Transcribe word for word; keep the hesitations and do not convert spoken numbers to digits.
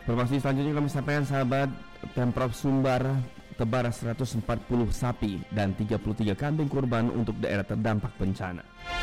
Informasi selanjutnya kami sampaikan sahabat, Pemprov Sumbar tebar seratus empat puluh sapi dan tiga puluh tiga kambing kurban untuk daerah terdampak bencana.